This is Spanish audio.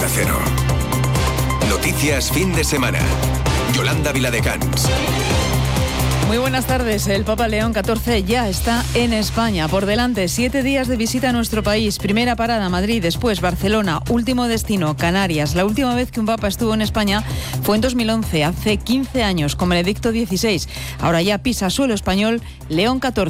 Cero. Noticias fin de semana. Yolanda Viladecans. Muy buenas tardes. El Papa León XIV ya está en España. Por delante, 7 días de visita a nuestro país. Primera parada, Madrid, después Barcelona, último destino, Canarias. La última vez que un Papa estuvo en España fue en 2011, hace 15 años, con Benedicto XVI. Ahora ya pisa suelo español León XIV.